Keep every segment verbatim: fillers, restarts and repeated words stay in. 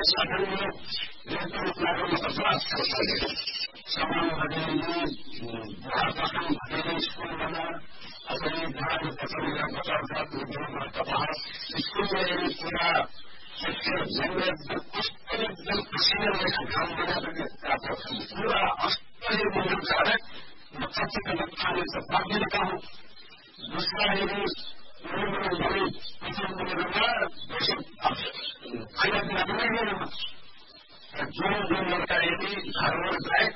साधनले एकदम लागेको प्रयास गर्छ सामान बढेली भारतको धेरै स्कुलमा अझै गाडी पछाडिका बचाउँदा उद्योगमा कपास स्कुलले कुरा जङ्गल कस्तो एकदम पसिना रहेको काम बनाएको प्राप्त पुरा अस्तै मूल्य झाडक नक्षत्रको खाने छ बाँकी काम दूसरा यदि उन्होंने पसंद करना खाना पीना भी नहीं लेना जो जो लड़का यदि घर में जाए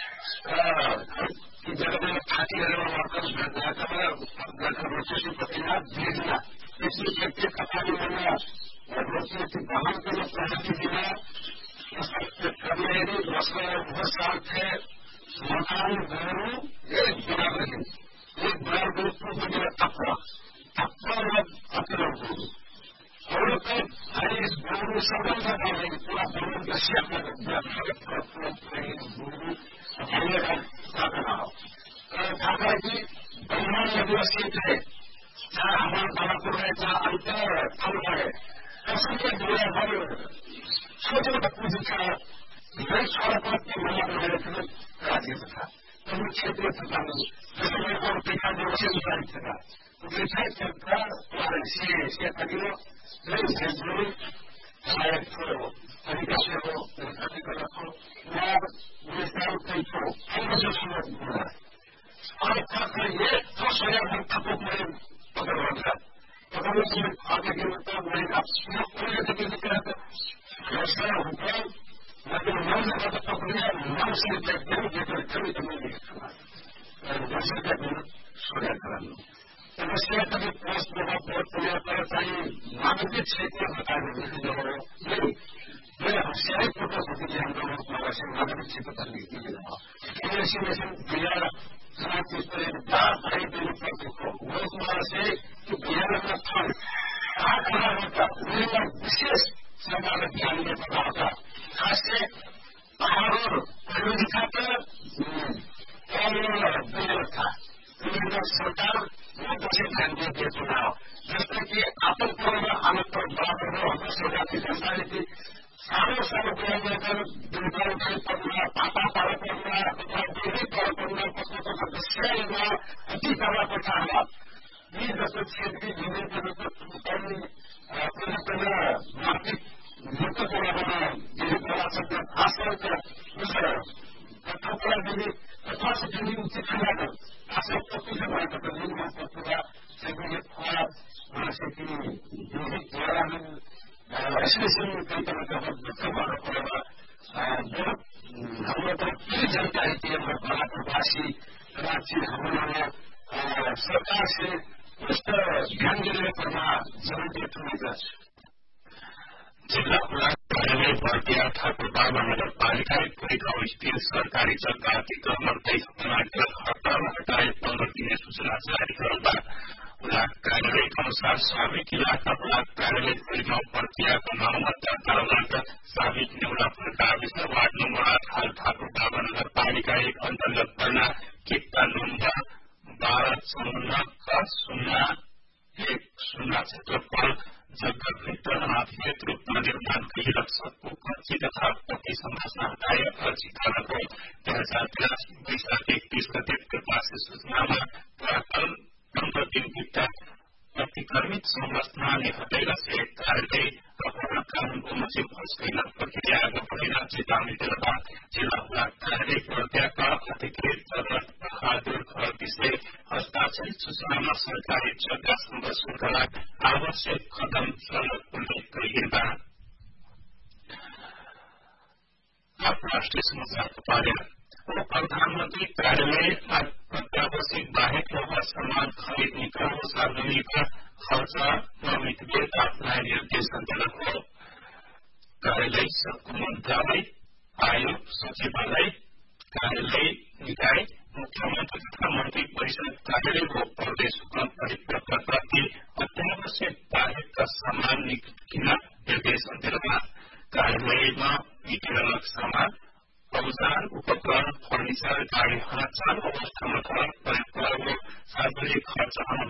की जगह में खाती रहने वर्कर्स घर का रोटी पत्तियां भेजना इसलिए व्यक्ति कपाली बनना रोटी की बाहर के लिए प्रगति देना कभी यदि दस बहुत साल थे मकान घरों एक बराबर है एक बड़ा ग्रुप को बड़ा तकवा तकवा अपना और कब हर इस गुरु संबंध है पूरा गुरु दशा गुरु अपने का करना काका जी ब्रह्मांड आदिवासी थे जहाँ हमारे बालापुर है जहाँ अंतर फल है ऐसे के दुनिया भर छोटे छोटे पूजी था नई छोड़ा पड़ती मना रहे थे राज्य था तो क्षेत्र था जैसे मेरे को टीका जो से निकाल सका जैसे सरकार से से तकियो नहीं जरूरी शायद तो तरीका से हो तरीका रखो या विस्तार को हम जो सुनो और का ये तो स्वयं हम खपत में पकड़ रखा पकड़ से आगे के मतलब नहीं आप पूरे तक दिक्कत ऐसा होता है लेकिन मन से तो पकड़िया मन से एकदम जेकर कभी तो नहीं देखा जैसे कि सुधार करना समस्या कभी पोस्ट बहुत बहुत तैयार कर चाहिए नागरिक क्षेत्र बताने के लिए नहीं मैं हसियाई फोटो होती है हम लोगों को वैसे नागरिक क्षेत्र पर लिखती है ऐसी वैसे बिहार समाज के तरह बार भाई देने पर देखो वो तुम्हारा से कि बिहार का फल कहाँ खड़ा होता उन्हें पर विशेष सरकार ध्यान में पड़ा होता खास से पहाड़ों पर दिखाकर व्यवस्था सरकार बहुत ध्यान देते चुनाव जैसे कि आतंकवाद आमद पर बराबर में सरकार की जानकारी थी सारे सारे प्रयोजन दुर्गा पड़ना पापा पार पड़ना अथवा देवी पार पड़ना पत्नी का विषय हुआ अति करना पड़ता है ये जैसे क्षेत्रीय जीवन के लिए पहले पहले मार्केट मुक्त बना देवी बना सकते खास करके दूसरा कथा देवी कथा से देवी उचित खिलाकर खासकर पत्नी से बना करते देवी माता पूरा सभी थोड़ा जैसे कि देवी द्वारा हम ऐसे कई तरह का दुख माना पड़ेगा बहुत हम लोग ये जानता है कि हम बड़ा प्रवासी राज्य हम लोग सरकार से उस पर ध्यान देने पड़ना जरूरत होगा जिला कार्यालय भर्तिया ठाकुरबाबा नगर पालिका परिगाउँ स्थित सरकारी जग्गा अतिक्रमण तेइस हड़ताल हटाए पन्ध्र दिने सूचना जारी गर्दा ब्लॉक कार्यालय के अनुसार साबिक इलाका ब्लॉक कार्यालय परिगाउँ भर्तियाको नौ मतदाताबाट साबिक नेउलापुर गाविस वार्ड नम्बर आठ हाल ठाकुरबाबा नगर पालिका एक अन्तर्गत पर्ना किप्ता नुम्बा बाह्र चौन्न का शून्य एक शून्य क्षेत्रफल जग्गा भित्रनाथ रूपमा निर्माण गरिरहको कच्ची तथा पक्की संरचना हटाए अर्जीकरणको दुई हजार तिरासी वैशाख एकतीस गते प्रकाशित सूचनामा प्राकल पन्ध्र दिन बित्दा अतिक्रमित संरचनाले हटाएर से कार्यालय अपना कानूनको मुजिब हस्कैलन प्रक्रियाको परिणाम चेतावनी दिँदा जिल्ला ब्लक कार्यालय प्रत्याका अधिकृत जगत बहादुर खड्कीले हस्ताक्षरित सूचनामा सरकारी जग्गा संरक्षणका लागि आवश्यक कदम चाल्न उल्लेख गरिएका राष्ट्रिय समाचारको पार्या प्रधानमन्त्री कार्यालय अत्यावश्यक बाहेक लोहा सामान खरिद निकाल्न सार्वजनिक खर्च नियमित वेतन अपनाए निर्देशन दिएको कार्यालय सबको मन्त्रालय आयोग सचिवालय कार्यालय निकाय मुख्यमन्त्री तथा मन्त्री परिषद कार्यालयको प्रदेश परिपत्रप्रति अत्यावश्यक बाहेकका सामान